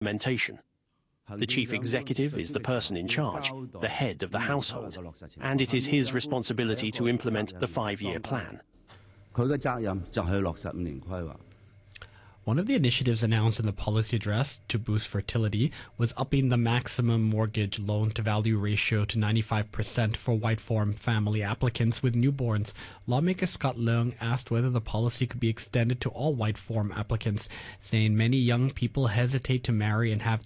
implementation. The chief executive is the person in charge, the head of the household, and it is his responsibility to implement the 5-year plan. One of the initiatives announced in the policy address to boost fertility was upping the maximum mortgage loan-to-value ratio to 95% for white-form family applicants with newborns. Lawmaker Scott Leung asked whether the policy could be extended to all white-form applicants, saying many young people hesitate to marry and have